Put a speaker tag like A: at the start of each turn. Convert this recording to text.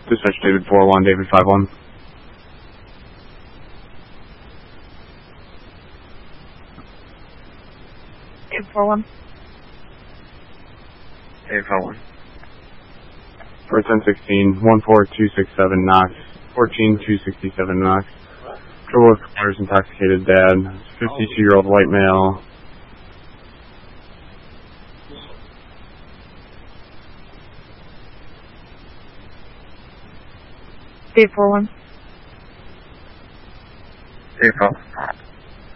A: Dispatch David 401, David 51.
B: David 41.
C: David 41.
A: For 1016, 14267 Knox, 14267 Knox. Trouble with car's intoxicated dad, 52-year-old white male.
B: David 41.
C: David 41.